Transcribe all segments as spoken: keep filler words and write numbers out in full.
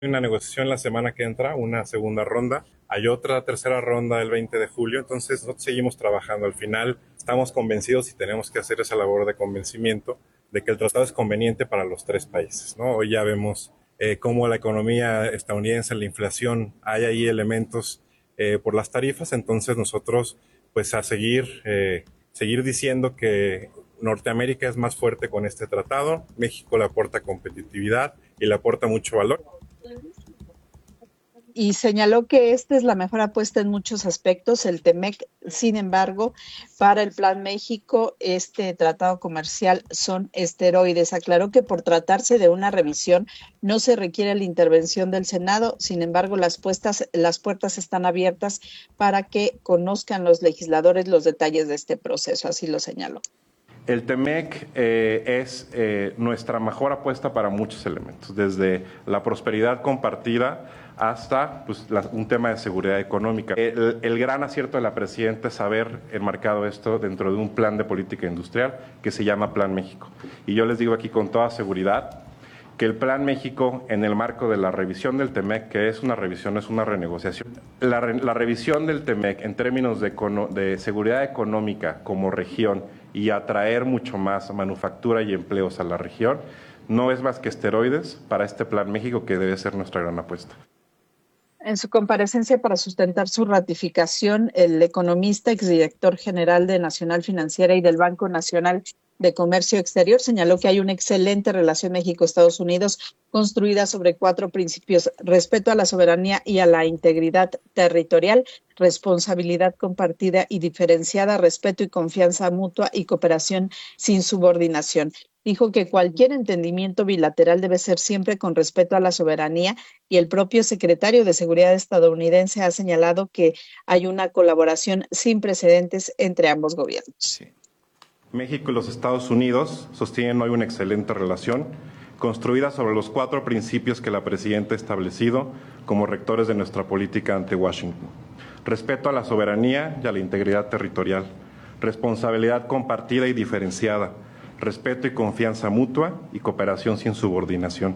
una negociación la semana que entra, una segunda ronda. Hay otra tercera ronda el veinte de julio, entonces nosotros seguimos trabajando. Al final estamos convencidos y tenemos que hacer esa labor de convencimiento de que el tratado es conveniente para los tres países, ¿no? Hoy ya vemos eh, cómo la economía estadounidense, la inflación, hay ahí elementos eh, por las tarifas, entonces nosotros pues a seguir, eh, seguir diciendo que Norteamérica es más fuerte con este tratado, México le aporta competitividad y le aporta mucho valor. Y señaló que esta es la mejor apuesta en muchos aspectos, el TEMEC. Sin embargo, para el Plan México, este tratado comercial son esteroides. Aclaró que por tratarse de una revisión no se requiere la intervención del Senado. Sin embargo, las, puestas, las puertas están abiertas para que conozcan los legisladores los detalles de este proceso. Así lo señaló. El TEMEC eh, es eh, nuestra mejor apuesta para muchos elementos, desde la prosperidad compartida hasta pues, la, un tema de seguridad económica. El, el gran acierto de la presidenta es haber enmarcado esto dentro de un plan de política industrial que se llama Plan México. Y yo les digo aquí con toda seguridad que el Plan México, en el marco de la revisión del TEMEC, que es una revisión, es una renegociación, la, re, la revisión del TEMEC en términos de, de seguridad económica como región y atraer mucho más manufactura y empleos a la región, no es más que esteroides para este Plan México que debe ser nuestra gran apuesta. En su comparecencia para sustentar su ratificación, el economista, exdirector general de Nacional Financiera y del Banco Nacional de Comercio Exterior, señaló que hay una excelente relación México-Estados Unidos construida sobre cuatro principios: respeto a la soberanía y a la integridad territorial, responsabilidad compartida y diferenciada, respeto y confianza mutua y cooperación sin subordinación. Dijo que cualquier entendimiento bilateral debe ser siempre con respeto a la soberanía, y el propio secretario de Seguridad estadounidense ha señalado que hay una colaboración sin precedentes entre ambos gobiernos. Sí. México y los Estados Unidos sostienen hoy una excelente relación construida sobre los cuatro principios que la presidenta ha establecido como rectores de nuestra política ante Washington: respeto a la soberanía y a la integridad territorial, responsabilidad compartida y diferenciada, respeto y confianza mutua y cooperación sin subordinación.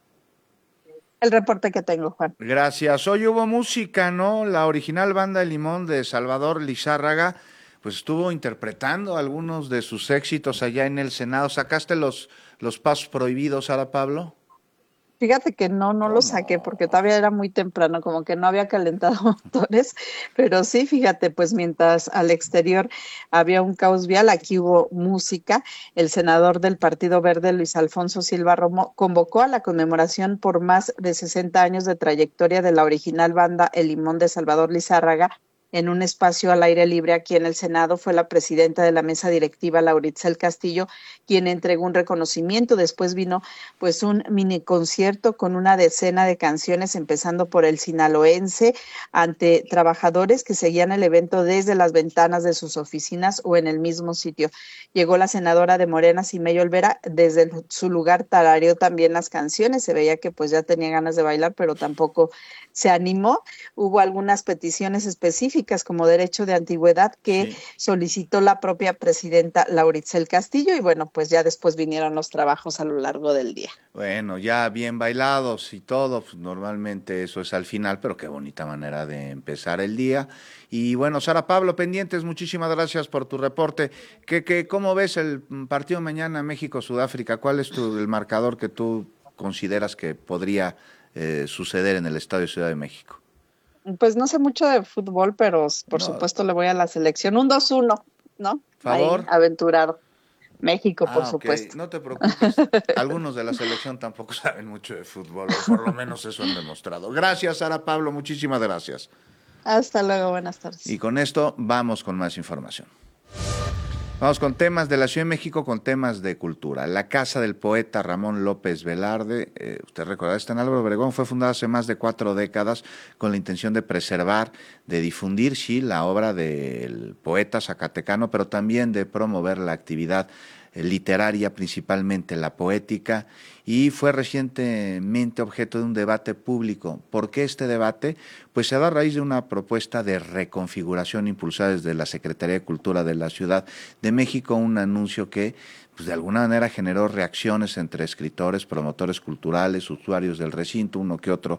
El reporte que tengo, Juan. Gracias. Hoy hubo música, ¿no? La original Banda El Limón de Salvador Lizárraga, pues estuvo interpretando algunos de sus éxitos allá en el Senado. ¿Sacaste los, los pasos prohibidos, Sara Pablo? Fíjate que no, no lo saqué porque todavía era muy temprano, como que no había calentado motores, pero sí, fíjate, pues mientras al exterior había un caos vial, aquí hubo música. El senador del Partido Verde, Luis Alfonso Silva Romo, convocó a la conmemoración por más de sesenta años de trayectoria de la original banda El Limón de Salvador Lizárraga. En un espacio al aire libre aquí en el Senado fue la presidenta de la mesa directiva, Lauritzel Castillo, quien entregó un reconocimiento. Después vino pues un mini concierto con una decena de canciones, empezando por el sinaloense, ante trabajadores que seguían el evento desde las ventanas de sus oficinas o en el mismo sitio. Llegó la senadora de Morena, Simey Olvera, desde su lugar tarareó también las canciones. Se veía que pues ya tenía ganas de bailar, pero tampoco se animó. Hubo algunas peticiones específicas, como derecho de antigüedad, que sí solicitó la propia presidenta Lauritzel Castillo, y bueno, pues ya después vinieron los trabajos a lo largo del día. Bueno, ya bien bailados y todo, pues normalmente eso es al final, pero qué bonita manera de empezar el día. Y bueno, Sara Pablo, pendientes, muchísimas gracias por tu reporte. ¿Qué, qué, ¿Cómo ves el partido mañana México-Sudáfrica? ¿Cuál es tu, el marcador que tú consideras que podría eh, suceder en el Estadio Ciudad de México? Pues no sé mucho de fútbol, pero por no. supuesto le voy a la selección. Un dos uno, ¿no? ¿Favor? Ahí, aventurado. México, ah, por okay. supuesto. No te preocupes. Algunos de la selección tampoco saben mucho de fútbol, o por lo menos eso han demostrado. Gracias, Sara Pablo, muchísimas gracias. Hasta luego, buenas tardes. Y con esto vamos con más información. Vamos con temas de la Ciudad de México, con temas de cultura. La casa del poeta Ramón López Velarde, eh, usted recordará, está en Álvaro Obregón, fue fundada hace más de cuatro décadas con la intención de preservar, de difundir, sí, la obra del poeta zacatecano, pero también de promover la actividad eh, literaria, principalmente la poética, y fue recientemente objeto de un debate público. ¿Por qué este debate? Pues se da a raíz de una propuesta de reconfiguración impulsada desde la Secretaría de Cultura de la Ciudad de México, un anuncio que pues de alguna manera generó reacciones entre escritores, promotores culturales, usuarios del recinto, uno que otro